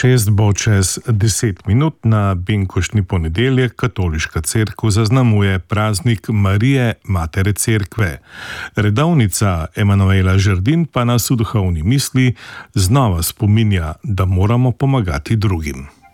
6 bo čez 10 minut. Na binkoštni ponedeljek Katoliška cerkev zaznamuje praznik Marije, Matere Cerkve. Redovnica Emanuela Žerdin pa nas v duhovni misli znova spominja, da moramo pomagati drugim.